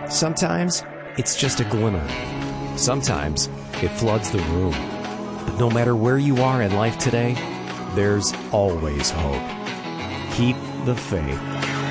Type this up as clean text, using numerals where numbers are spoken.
Sometimes it's just a glimmer. Sometimes it floods the room. But no matter where you are in life today, there's always hope. Keep the faith.